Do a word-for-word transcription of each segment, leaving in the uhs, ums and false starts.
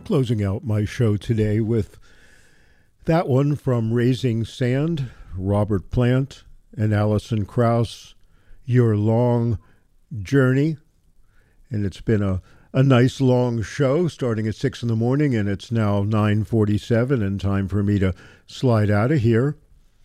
Closing out my show today with that one from Raising Sand, Robert Plant and Alison Krauss, Your Long Journey. And it's been a, a nice long show starting at six in the morning, and it's now nine forty-seven and time for me to slide out of here.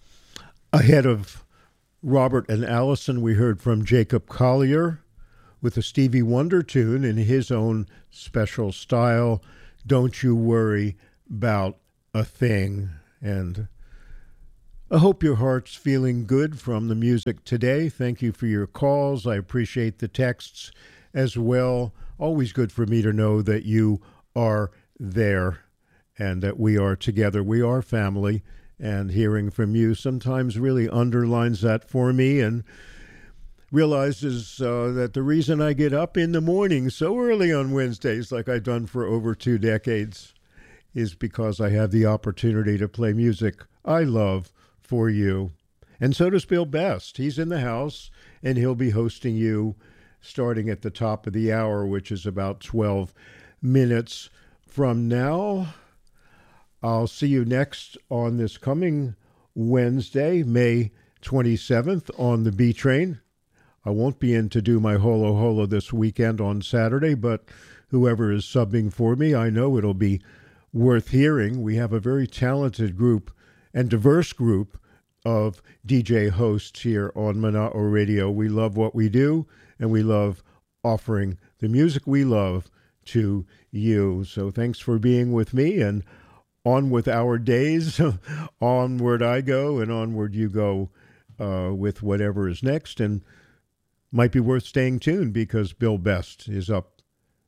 Ahead of Robert and Alison, we heard from Jacob Collier with a Stevie Wonder tune in his own special style, Don't You Worry About a Thing. And I hope your heart's feeling good from the music today. Thank you for your calls. I appreciate the texts as well. Always good for me to know that you are there and that we are together. We are family, and hearing from you sometimes really underlines that for me and realizes uh, that the reason I get up in the morning so early on Wednesdays, like I've done for over two decades, is because I have the opportunity to play music I love for you. And so does Bill Best. He's in the house, and he'll be hosting you starting at the top of the hour, which is about twelve minutes from now. I'll see you next on this coming Wednesday, May twenty-seventh, on the B Train. I won't be in to do my Holo Holo this weekend on Saturday, but whoever is subbing for me, I know it'll be worth hearing. We have a very talented group and diverse group of D J hosts here on Mana'o Radio. We love what we do, and we love offering the music we love to you. So thanks for being with me, and on with our days. Onward I go, and onward you go uh, with whatever is next. And might be worth staying tuned because Bill Best is up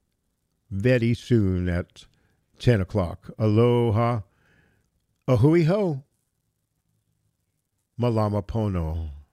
very soon at ten o'clock. Aloha. Ahui ho. Malama pono.